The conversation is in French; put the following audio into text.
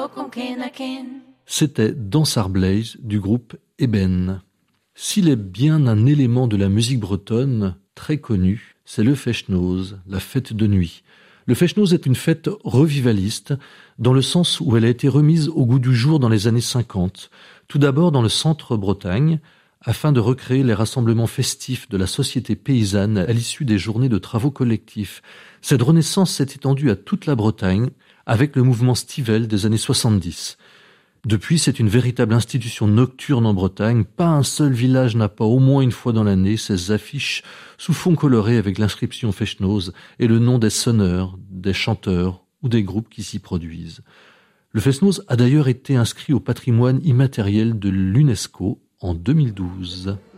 C'était Dansard Blaze du groupe Eben. S'il est bien un élément de la musique bretonne très connu, c'est le fest-noz, la fête de nuit. Le fest-noz est une fête revivaliste dans le sens où elle a été remise au goût du jour dans les années 50, tout d'abord dans le centre-Bretagne, afin de recréer les rassemblements festifs de la société paysanne à l'issue des journées de travaux collectifs. Cette renaissance s'est étendue à toute la Bretagne avec le mouvement Stivell des années 70. Depuis, c'est une véritable institution nocturne en Bretagne. Pas un seul village n'a pas au moins une fois dans l'année ces affiches sous fond coloré avec l'inscription fest-noz et le nom des sonneurs, des chanteurs ou des groupes qui s'y produisent. Le fest-noz a d'ailleurs été inscrit au patrimoine immatériel de l'UNESCO en 2012.